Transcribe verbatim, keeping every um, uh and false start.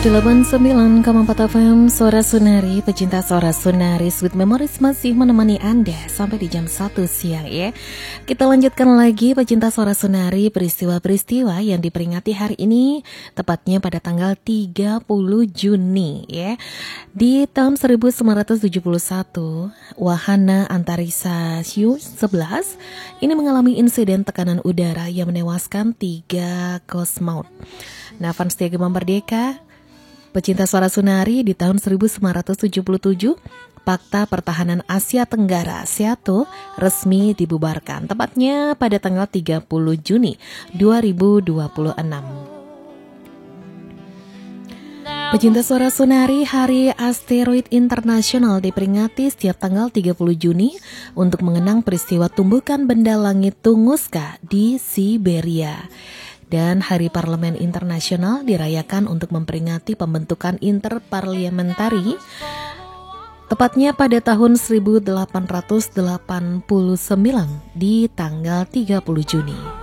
delapan puluh sembilan koma empat F M Suara Sunari, pecinta Suara Sunari, Sweet Memories masih menemani Anda sampai di jam satu siang ya. Kita lanjutkan lagi pecinta Suara Sunari, peristiwa-peristiwa yang diperingati hari ini, tepatnya pada tanggal tiga puluh Juni ya. Di tahun seribu sembilan ratus tujuh puluh satu, wahana antariksa Shyu sebelas ini mengalami insiden tekanan udara yang menewaskan tiga kosmonaut. Nah, fans Piagam Merdeka, pecinta Suara Sunari, di tahun seribu sembilan ratus tujuh puluh tujuh, Pakta Pertahanan Asia Tenggara (SEATO) resmi dibubarkan, tepatnya pada tanggal tiga puluh Juni dua ribu dua puluh enam. Pecinta Suara Sunari, Hari Asteroid Internasional diperingati setiap tanggal tiga puluh Juni untuk mengenang peristiwa tumbukan benda langit Tunguska di Siberia. Dan Hari Parlemen Internasional dirayakan untuk memperingati pembentukan Interparliamentary, tepatnya pada tahun seribu delapan ratus delapan puluh sembilan di tanggal tiga puluh Juni.